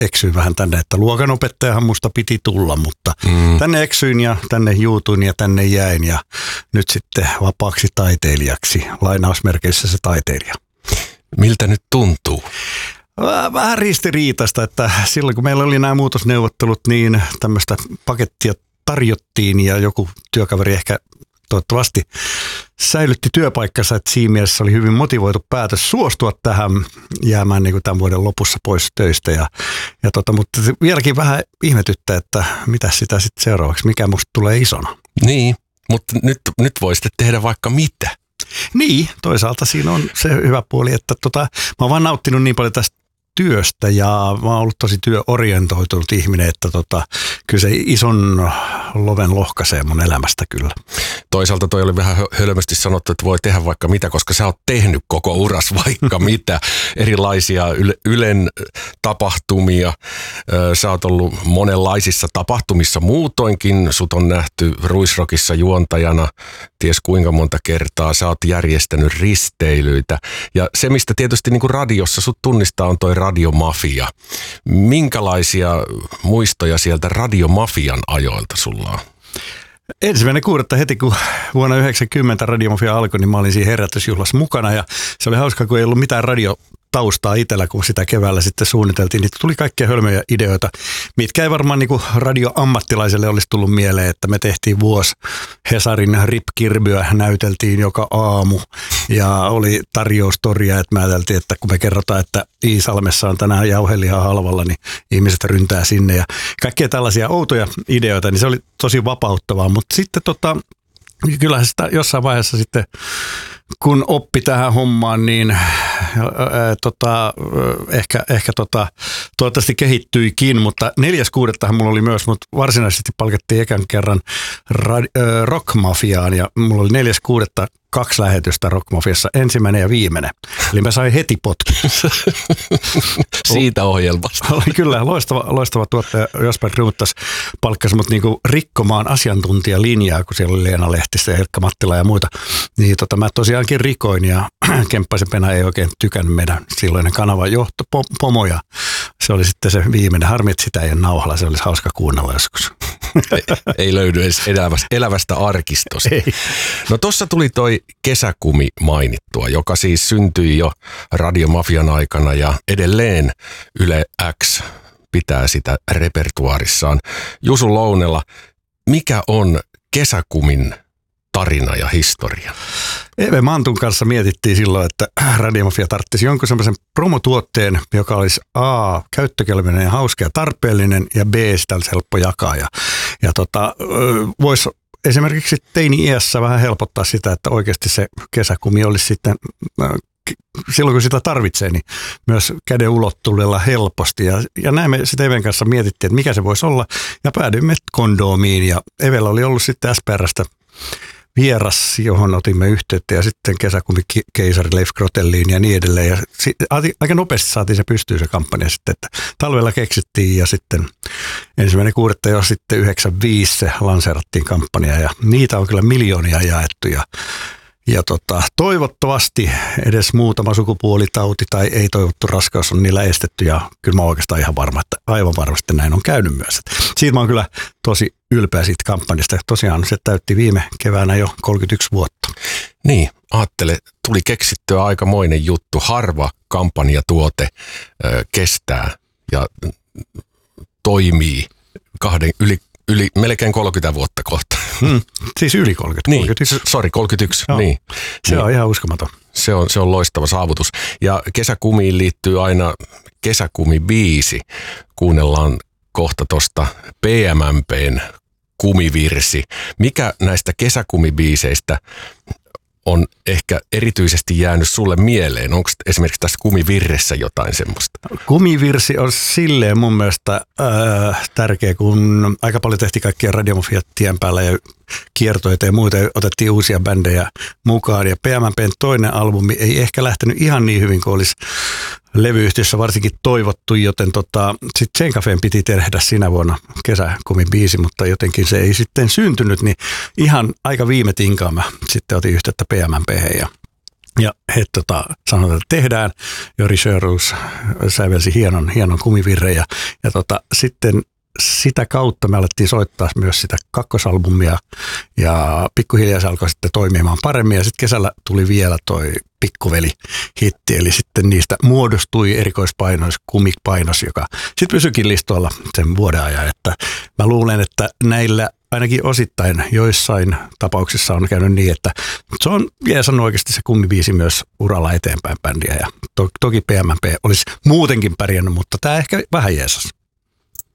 eksyin vähän tänne, että luokanopettajahan musta piti tulla, mutta tänne eksyin ja tänne juutuin ja tänne jäin ja nyt sitten vapaaksi taiteilijaksi, lainausmerkeissä se taiteilija. Miltä nyt tuntuu? Vähän ristiriitaista, että silloin kun meillä oli nämä muutosneuvottelut, niin tämmöistä pakettia tarjottiin ja joku työkaveri ehkä toivottavasti säilytti työpaikkansa, että siinä mielessä oli hyvin motivoitu päätös suostua tähän jäämään niin kuin tämän vuoden lopussa pois töistä. Mutta vieläkin vähän ihmetyttää, että mitä sitä sitten seuraavaksi, mikä musta tulee isona. Niin, mutta nyt voisitte tehdä vaikka mitä. Niin, toisaalta siinä on se hyvä puoli, että mä oon vaan nauttinut niin paljon tästä työstä ja mä oon ollut tosi työorientoitunut ihminen, että kyllä se ison loven lohkaisee mun elämästä kyllä. Toisaalta toi oli vähän hölmösti sanottu, että voi tehdä vaikka mitä, koska sä oot tehnyt koko uras vaikka mitä. Erilaisia Ylen tapahtumia. Sä oot ollut monenlaisissa tapahtumissa muutoinkin. Sut on nähty Ruisrockissa juontajana ties kuinka monta kertaa. Sä oot järjestänyt risteilyitä. Ja se, mistä tietysti niin kuin radiossa sut tunnistaa, on toi Radiomafia. Minkälaisia muistoja sieltä Radiomafian ajoilta sulla on? 1.6. heti kun vuonna 1990 Radiomafia alkoi, niin mä olin siinä herätysjuhlassa mukana ja se oli hauska, kun ei ollut mitään radiotaustaa itsellä, kun sitä keväällä sitten suunniteltiin. Niin tuli kaikkia hölmöjä ideoita, mitkä ei varmaan niin kuin radioammattilaiselle olisi tullut mieleen, että me tehtiin vuosi Hesarin Rip-kirbyä, näyteltiin joka aamu ja oli tarjoustoria, että mä ajateltiin, että kun me kerrotaan, että Iisalmessa on tänään jauhelihaa halvalla, niin ihmiset ryntää sinne ja kaikkia tällaisia outoja ideoita, niin se oli tosi vapauttavaa, mutta sitten kyllähän sitä jossain vaiheessa sitten, kun oppi tähän hommaan, niin ehkä toivottavasti kehittyikin, mutta 4.6. mulla oli myös, mutta varsinaisesti palkattiin ekan kerran Rockmafiaan ja mulla oli 4.6. 2 lähetystä Rockmafiassa, ensimmäinen ja viimeinen. Eli mä sain heti potkut. Siitä ohjelmasta. Oli kyllä loistava tuottaja. Josper Ruuttas palkkasi mut niinku rikkomaan asiantuntijalinjaa, kun siellä oli Leena Lehtistä ja Helkka Mattila ja muita. Niin mä tosiaankin rikoin ja Kemppaisen Pena ei oikein tykännyt meidän silloinen kanavan johtopomo ja se oli sitten se viimeinen. Harmi, että sitä ei ole nauhalla. Se olisi hauska kuunnella joskus. Ei löydy edes elävästä arkistosta. Ei. No tossa tuli toi Kesäkumi mainittua, joka siis syntyi jo Radiomafian aikana ja edelleen Yle X pitää sitä repertuaarissaan. Jusu Lounela, mikä on Kesäkumin tarina ja historia? Eve Mantun kanssa mietittiin silloin, että Radiomafia tarvitsisi jonkun semmoisen promotuotteen, joka olisi A, käyttökelpoinen ja hauska ja tarpeellinen ja B, sitä olisi helppo jakaa. Ja voisi esimerkiksi teini-iässä vähän helpottaa sitä, että oikeasti se Kesäkumi olisi sitten, silloin kun sitä tarvitsee, niin myös käden ulottuvilla helposti. Ja näin me sitten Even kanssa mietittiin, että mikä se voisi olla ja päädyimme Kondoomiin ja Evellä oli ollut sitten SPR:stä vieras, johon otimme yhteyttä ja sitten Kesäkumi-keisari Leif Grotelliin ja niin edelleen. Ja aika nopeasti saatiin se pystyyn se kampanja sitten, että talvella keksittiin ja sitten 1.6. jo sitten 95 se lanseerattiin kampanja ja niitä on kyllä miljoonia jaettu ja toivottavasti edes muutama sukupuolitauti tai ei toivottu raskaus on niillä estetty ja kyllä mä oikeastaan aivan varmasti näin on käynyt myös. Siitä mä oon kyllä tosi ylpeä siitä kampanjasta. Tosiaan se täytti viime keväänä jo 31 vuotta. Niin, ajattele, tuli keksittyä aikamoinen juttu. Harva kampanjatuote kestää ja toimii yli melkein 30 vuotta kohta. Siis yli 30. Niin, 31. Joo. Niin. Se on ihan uskomaton. Se on loistava saavutus. Ja Kesäkumiin liittyy aina Kesäkumi-biisi. Kuunnellaan kohta tuosta PMMP:n kumivirsi. Mikä näistä Kesäkumibiiseistä on ehkä erityisesti jäänyt sulle mieleen? Onko esimerkiksi tässä kumivirressä jotain semmoista? Kumivirsi on silleen mun mielestä tärkeä, kun aika paljon tehtiin kaikkia Radiomafia tien päällä ja kiertoita ja muita, otettiin uusia bändejä mukaan. Ja PMMP:n toinen albumi ei ehkä lähtenyt ihan niin hyvin kuin olisi levyyhtiössä varsinkin toivottu, joten sitten Sen Cafeen piti tehdä sinä vuonna Kesäkumi-biisi, mutta jotenkin se ei sitten syntynyt, niin ihan aika viime tinkaan mä sitten otin yhteyttä PMMP:hen ja Ja he sanoivat, että tehdään. Jori Sjöroos sävelsi hienon kumivirren ja sitten sitä kautta me alettiin soittaa myös sitä kakkosalbumia ja pikkuhiljaa se alkoi sitten toimimaan paremmin ja sitten kesällä tuli vielä toi Pikkuveli-hitti, eli sitten niistä muodostui erikoispainos, kumipainos, joka sitten pysyikin listoilla sen vuoden ajan, että mä luulen, että näillä ainakin osittain joissain tapauksissa on käynyt niin, että se on jeesannut oikeasti se kummibiisi myös uralla eteenpäin bändiä ja toki PMP olisi muutenkin pärjännyt, mutta tämä ehkä vähän jeesasi.